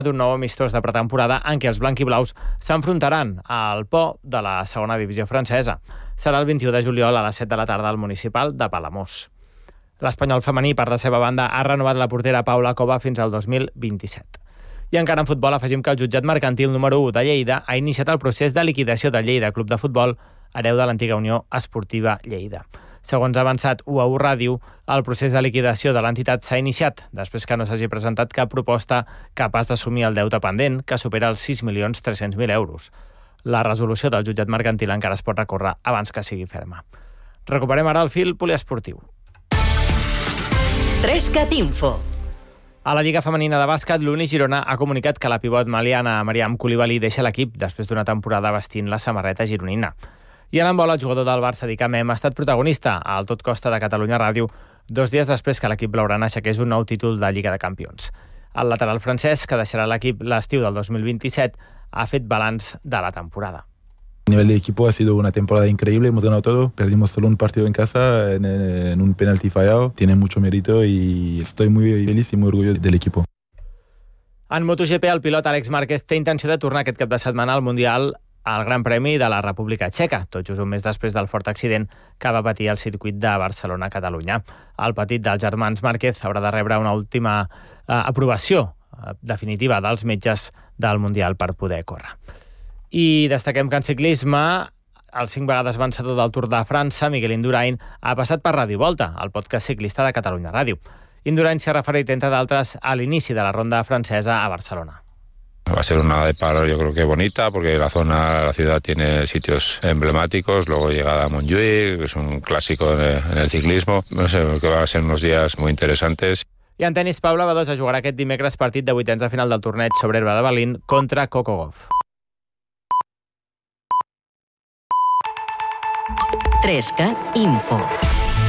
d'un nou amistós de pretemporada en què els blanquiblaus s'enfrontaran al Po de la segona divisió francesa. Serà el 21 de juliol a les 7 de la tarda al municipal de Palamós. L'Espanyol femení, per la seva banda, ha renovat la portera Paula Cova fins al 2027. I encara en futbol afegim que el jutjat mercantil número 1 de Lleida ha iniciat el procés de liquidació de Lleida Club de Futbol, hereu de l'antiga Unió Esportiva Lleida. Segons ha avançat UAU Ràdio, el procés de liquidació de l'entitat s'ha iniciat després que no s'hagi presentat cap proposta capaç d'assumir el deute pendent, que supera els 6.300.000 euros. La resolució del jutjat mercantil encara es pot recórrer abans que sigui ferma. Recuperem ara el fil poliesportiu. 3CAT Info. A la Lliga Femenina de Bàsquet, l'Uni Girona ha comunicat que la pivot maliana Mariam Coulibaly deixa l'equip després d'una temporada vestint la samarreta gironina. I en handbol, el jugador del Barça, Dicamem, ha estat protagonista al Tot Costa de Catalunya Ràdio 2 dies després que l'equip blaugrana aixequés un nou títol de Lliga de Campions. El lateral francès, que deixarà l'equip l'estiu del 2027, ha fet balanç de la temporada. A nivel de equipo ha sido una temporada increíble, hemos ganado todo, perdimos solo un partido en casa en un penalti fallado, tiene mucho mérito y estoy muy feliz y muy orgulloso del equipo. En MotoGP, el pilot Àlex Márquez té intenció de tornar aquest cap de setmana al Mundial al Gran Premi de la República Txeca, tot just un mes després del fort accident que va patir al circuit de Barcelona-Catalunya. El petit dels germans Márquez haurà de rebre una última aprovació definitiva dels metges del Mundial per poder córrer. I destaquem que en ciclisme, el 5 vegades vencedor del Tour de França, Miguel Indurain, ha passat per Radio Volta, el podcast ciclista de Catalunya Ràdio. Indurain s'ha referit, entre d'altres, a l'inici de la ronda francesa a Barcelona. Va a ser una de paro, yo creo que bonita, porque la ciudad tiene sitios emblemáticos, luego llegada a Montjuïc, que es un clásico en el ciclismo. No sé, creo que van a ser unos días muy interesantes. I en tenis, Paula Badosa jugarà aquest dimecres partit de vuitens de final del torneig sobre herba de Berlín contra Coco Gauff. 3CAT Info.